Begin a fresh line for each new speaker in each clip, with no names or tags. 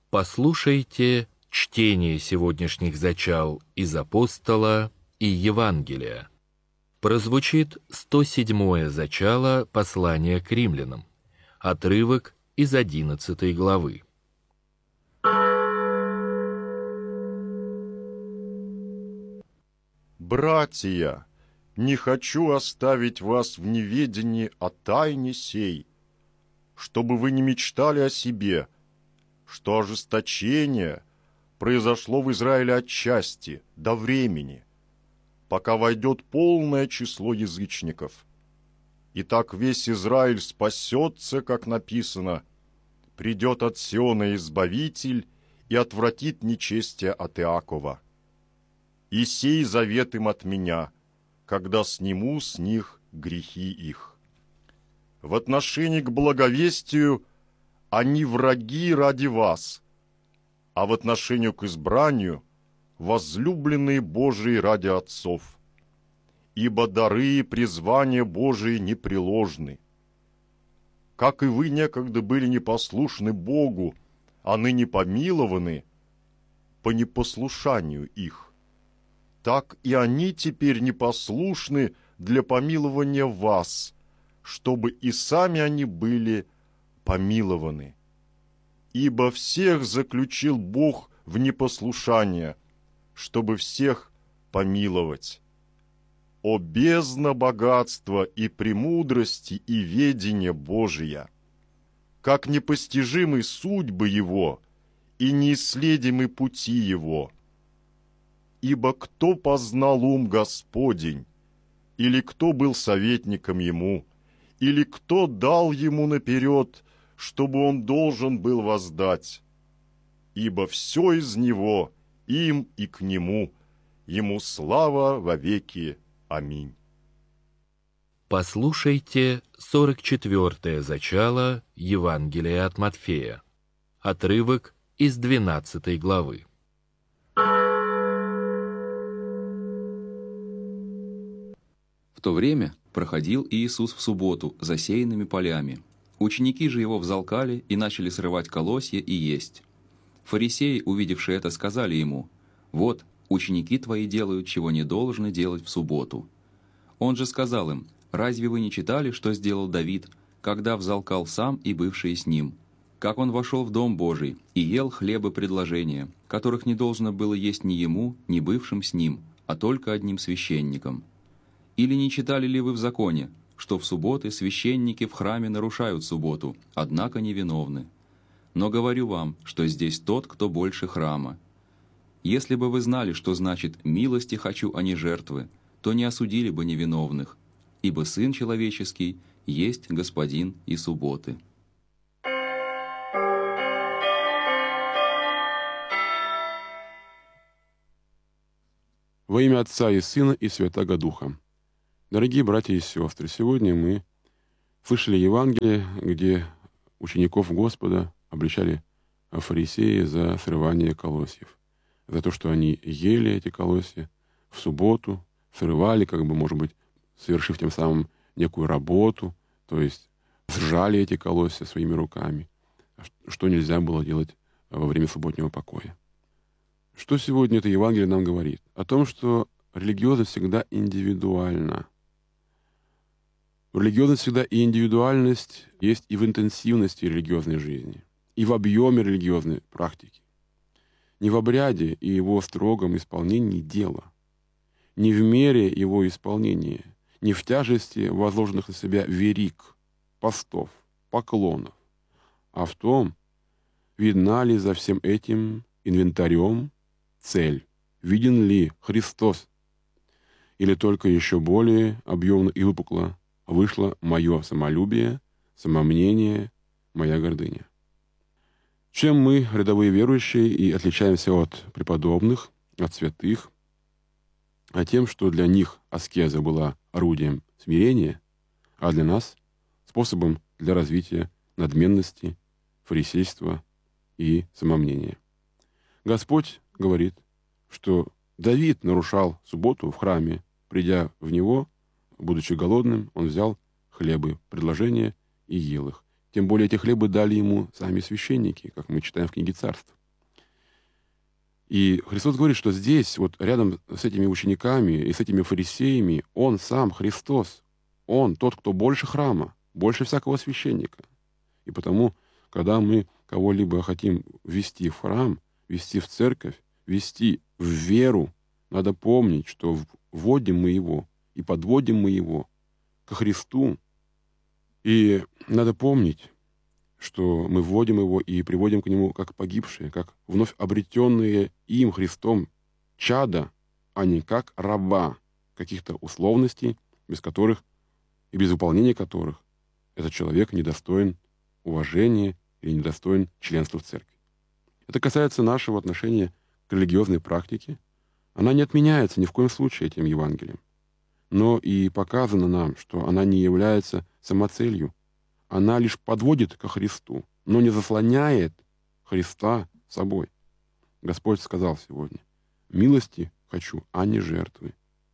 Послушайте чтение сегодняшних зачал из Апостола и Евангелия. Прозвучит 107-е зачало послания к римлянам, отрывок из 11 главы.
«Братья, не хочу оставить вас в неведении о тайне сей, чтобы вы не мечтали о себе, что ожесточение произошло в Израиле отчасти, до времени, пока войдет полное число язычников. И так весь Израиль спасется, как написано, придет от Сиона Избавитель и отвратит нечестие от Иакова. И сей завет им от меня, когда сниму с них грехи их. В отношении к благовестию они враги ради вас, а в отношении к избранию возлюбленные Божии ради отцов. Ибо дары и призвания Божии непреложны. Как и вы некогда были непослушны Богу, а ныне помилованы по непослушанию их, так и они теперь непослушны для помилования вас, чтобы и сами они были помилованы. Ибо всех заключил Бог в непослушание, чтобы всех помиловать. О бездна богатства и премудрости и ведения Божия! Как непостижимы судьбы Его и неисследимы пути Его! Ибо кто познал ум Господень, или кто был советником Ему, или кто дал Ему наперед, чтобы Он должен был воздать? Ибо все из Него, им и к Нему, Ему слава вовеки. Аминь.
Послушайте 44-е зачало Евангелия от Матфея, отрывок из 12 главы.
В то время проходил Иисус в субботу засеянными полями. Ученики же его взалкали и начали срывать колосья и есть. Фарисеи, увидевшие это, сказали ему: «Вот, ученики твои делают, чего не должны делать в субботу». Он же сказал им: «Разве вы не читали, что сделал Давид, когда взалкал сам и бывшие с ним? Как он вошел в Дом Божий и ел хлебы предложения, которых не должно было есть ни ему, ни бывшим с ним, а только одним священником? Или не читали ли вы в законе, что в субботы священники в храме нарушают субботу, однако невиновны? Но говорю вам, что здесь тот, кто больше храма. Если бы вы знали, что значит «милости хочу, а не жертвы», то не осудили бы невиновных, ибо Сын Человеческий есть Господин и субботы».
Во имя Отца и Сына и Святаго Духа. Дорогие братья и сестры, сегодня мы слышали Евангелие, где учеников Господа обличали фарисеи за срывание колосьев, за то, что они ели эти колосья в субботу, срывали, может быть, совершив тем самым некую работу, то есть сжали эти колосья своими руками, что нельзя было делать во время субботнего покоя. Что сегодня это Евангелие нам говорит? О том, что религиозность всегда индивидуальна. Религиозность всегда и индивидуальность есть и в интенсивности религиозной жизни, и в объеме религиозной практики. Не в обряде и его строгом исполнении дела, не в мере его исполнения, не в тяжести возложенных на себя верик, постов, поклонов, а в том, видна ли за всем этим инвентарем цель, виден ли Христос, или только еще более объемно и выпукло вышло мое самолюбие, самомнение, моя гордыня. Чем мы, рядовые верующие, и отличаемся от преподобных, от святых, а тем, что для них аскеза была орудием смирения, а для нас способом для развития надменности, фарисейства и самомнения. Господь говорит, что Давид нарушал субботу в храме, придя в него, будучи голодным, он взял хлебы, предложения и ел их. Тем более эти хлебы дали ему сами священники, как мы читаем в книге Царств. И Христос говорит, что здесь, вот рядом с этими учениками и с этими фарисеями, Он сам, Христос, Он тот, кто больше храма, больше всякого священника. И потому, когда мы кого-либо хотим ввести в храм, ввести в церковь, ввести в веру, надо помнить, что вводим мы его и подводим мы его ко Христу. И надо помнить, что мы вводим его и приводим к нему как погибшие, как вновь обретенные им, Христом, чада, а не как раба каких-то условностей, без которых и без выполнения которых этот человек недостоин уважения или недостоин членства в церкви. Это касается нашего отношения к религиозной практике. Она не отменяется ни в коем случае этим Евангелием. Но и показано нам, что она не является самоцелью. Она лишь подводит ко Христу, но не заслоняет Христа собой. Господь сказал сегодня: «Милости хочу, а не жертвы».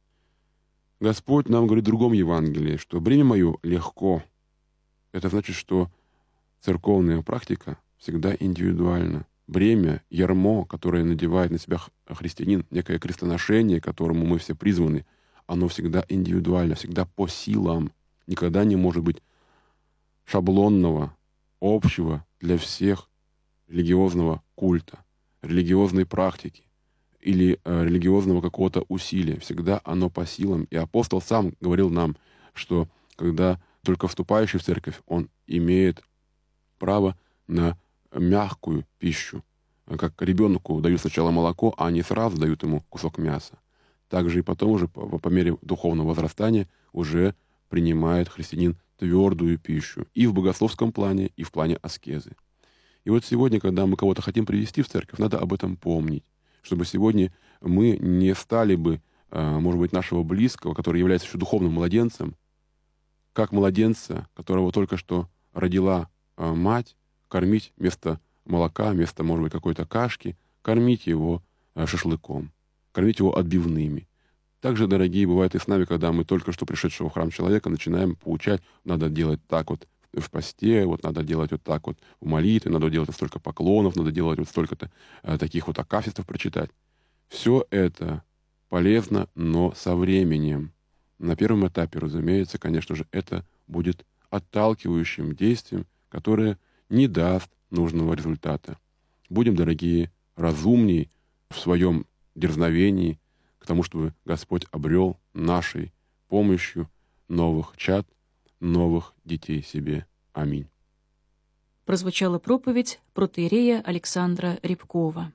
Господь нам говорит в другом Евангелии, что бремя мое легко. Это значит, что церковная практика всегда индивидуальна. Бремя, ярмо, которое надевает на себя христианин, некое крестоношение, к которому мы все призваны, оно всегда индивидуально, всегда по силам. Никогда не может быть шаблонного, общего для всех религиозного культа, религиозной практики или религиозного какого-то усилия. Всегда оно по силам. И апостол сам говорил нам, что когда только вступающий в церковь, он имеет право на мягкую пищу. Как ребенку дают сначала молоко, а не сразу дают ему кусок мяса. Также и потом уже по мере духовного возрастания уже принимает христианин твердую пищу и в богословском плане, и в плане аскезы. И вот сегодня, когда мы кого-то хотим привести в церковь, надо об этом помнить, чтобы сегодня мы не стали бы, может быть, нашего близкого, который является еще духовным младенцем, как младенца, которого только что родила мать, кормить вместо молока, вместо, может быть, какой-то кашки, кормить его шашлыком, кормить его отбивными. Также, дорогие, бывает и с нами, когда мы только что пришедшего в храм человека начинаем поучать, надо делать так вот в посте, вот надо делать вот так вот в молитве, надо делать вот столько поклонов, надо делать вот столько-то таких вот акафистов прочитать. Все это полезно, но со временем. На первом этапе, разумеется, конечно же, это будет отталкивающим действием, которое не даст нужного результата. Будем, дорогие, разумней в своем дерзновении к тому, чтобы Господь обрел нашей помощью новых чад, новых детей себе. Аминь.
Прозвучала проповедь протоиерея Александра Рябкова.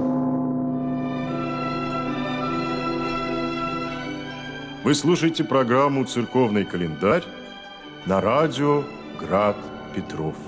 Вы слушаете программу «Церковный календарь» на радио «Град Петров».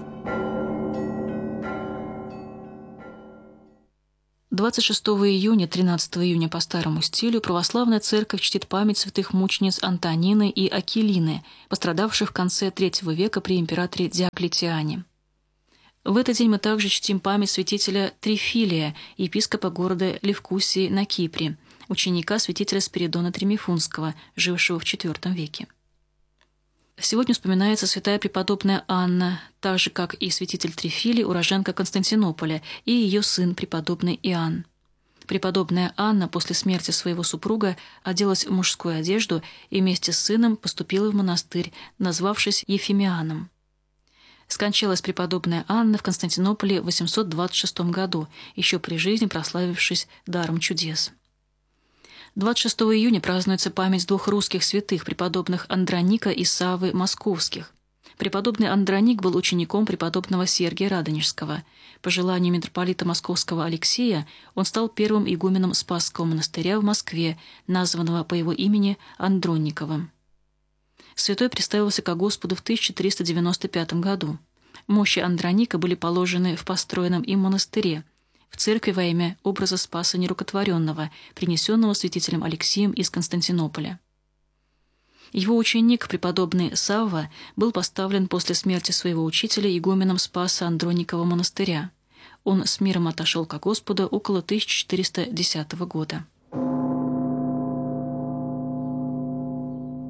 26 июня, 13 июня по старому стилю православная церковь чтит память святых мучениц Антонины и Акилины, пострадавших в конце III века при императоре Диоклетиане. В этот день мы также чтим память святителя Трифилия, епископа города Левкусии на Кипре, ученика святителя Спиридона Тримифунского, жившего в IV веке. Сегодня вспоминается святая преподобная Анна, так же, как и святитель Трифилий, уроженка Константинополя, и ее сын, преподобный Иоанн. Преподобная Анна после смерти своего супруга оделась в мужскую одежду и вместе с сыном поступила в монастырь, назвавшись Ефимианом. Скончалась преподобная Анна в Константинополе в 826 году, еще при жизни прославившись даром чудес. 26 июня празднуется память двух русских святых, преподобных Андроника и Саввы Московских. Преподобный Андроник был учеником преподобного Сергия Радонежского. По желанию митрополита Московского Алексея он стал первым игуменом Спасского монастыря в Москве, названного по его имени Андронниковым. Святой представился ко Господу в 1395 году. Мощи Андроника были положены в построенном им монастыре, в церкви во имя образа Спаса Нерукотворенного, принесенного святителем Алексием из Константинополя. Его ученик, преподобный Савва, был поставлен после смерти своего учителя игуменом Спаса Андроникова монастыря. Он с миром отошел ко Господу около 1410 года.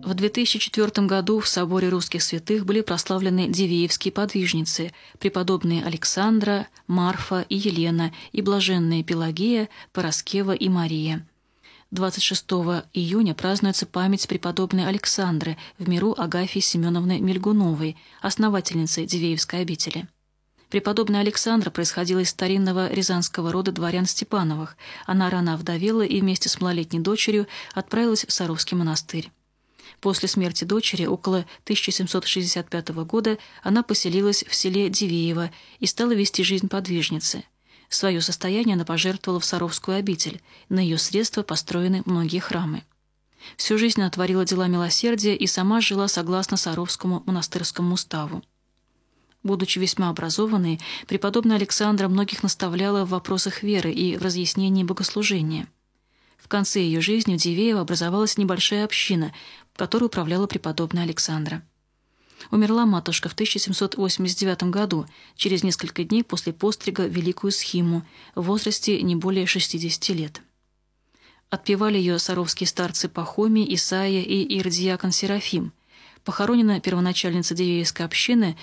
В 2004 году в соборе русских святых были прославлены дивеевские подвижницы, преподобные Александра, Марфа и Елена и блаженные Пелагея, Параскева и Мария. 26 июня празднуется память преподобной Александры, в миру Агафьи Семеновны Мельгуновой, основательницы Дивеевской обители. Преподобная Александра происходила из старинного рязанского рода дворян Степановых. Она рано овдовела и вместе с малолетней дочерью отправилась в Саровский монастырь. После смерти дочери около 1765 года она поселилась в селе Дивеево и стала вести жизнь подвижницы. Свое состояние она пожертвовала в Саровскую обитель. На ее средства построены многие храмы. Всю жизнь она творила дела милосердия и сама жила согласно Саровскому монастырскому уставу. Будучи весьма образованной, преподобная Александра многих наставляла в вопросах веры и в разъяснении богослужения. В конце ее жизни в Дивеево образовалась небольшая община, которую управляла преподобная Александра. Умерла матушка в 1789 году, через несколько дней после пострига в Великую Схиму, в возрасте не более 60 лет. Отпевали ее саровские старцы Пахомий, Исаия и иеродиакон Серафим. Похоронена первоначальница Дивеевской общины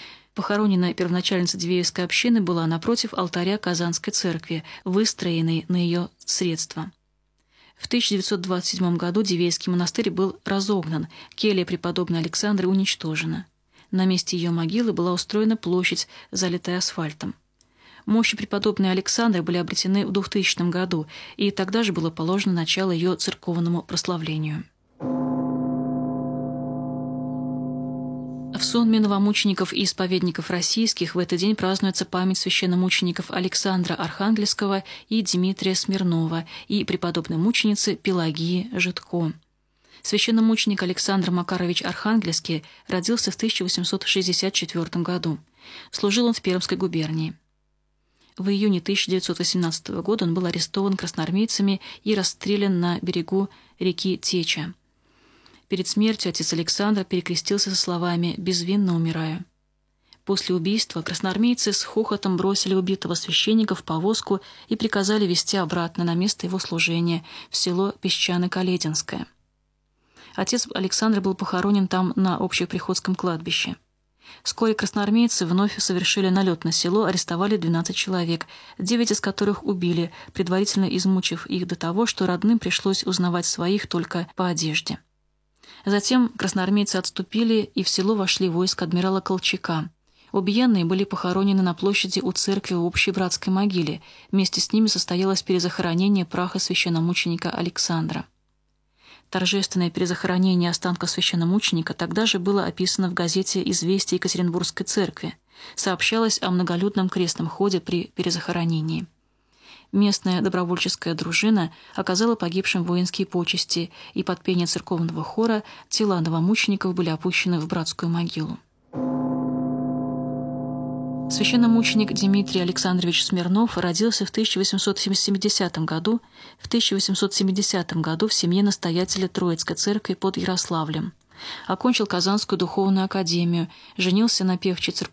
была напротив алтаря Казанской церкви, выстроенной на ее средства. В 1927 году Дивеевский монастырь был разогнан, келья преподобной Александры уничтожена. На месте ее могилы была устроена площадь, залитая асфальтом. Мощи преподобной Александры были обретены в 2000 году, и тогда же было положено начало ее церковному прославлению. В сонме новомучеников и исповедников российских в этот день празднуется память священномучеников Александра Архангельского и Дмитрия Смирнова и преподобной мученицы Пелагии Житко. Священномученик Александр Макарович Архангельский родился в 1864 году. Служил он в Пермской губернии. В июне 1918 года он был арестован красноармейцами и расстрелян на берегу реки Теча. Перед смертью отец Александр перекрестился со словами «безвинно умираю». После убийства красноармейцы с хохотом бросили убитого священника в повозку и приказали везти обратно на место его служения, в село Песчано-Калединское. Отец Александр был похоронен там на общеприходском кладбище. Вскоре красноармейцы вновь совершили налет на село, арестовали 12 человек, 9 из которых убили, предварительно измучив их до того, что родным пришлось узнавать своих только по одежде. Затем красноармейцы отступили, и в село вошли войска адмирала Колчака. Убиенные были похоронены на площади у церкви в общей братской могиле. Вместе с ними состоялось перезахоронение праха священномученика Александра. Торжественное перезахоронение останков священномученика тогда же было описано в газете «Известия Екатеринбургской церкви». Сообщалось о многолюдном крестном ходе при перезахоронении. Местная добровольческая дружина оказала погибшим воинские почести, и под пение церковного хора тела новомучеников были опущены в братскую могилу. Священномученик Дмитрий Александрович Смирнов родился в 1870 году. В 1870 году в семье настоятеля Троицкой церкви под Ярославлем. Окончил Казанскую духовную академию, женился на певчей церковной